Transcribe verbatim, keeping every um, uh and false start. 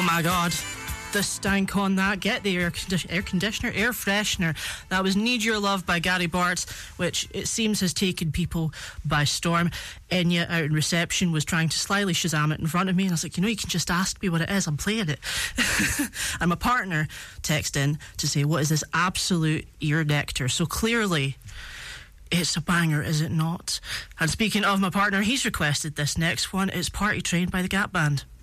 my God. The stank on that. Get the air, condi- air conditioner, air freshener. That was Need Your Love by Gary Bartz, which it seems has taken people by storm. Enya out in reception was trying to slyly Shazam it in front of me, and I was like, you know, you can just ask me what it is, I'm playing it. And my partner texted in to say, what is this absolute ear nectar? So clearly it's a banger, is it not? And speaking of my partner, he's requested this next one. It's Party Train by the Gap Band.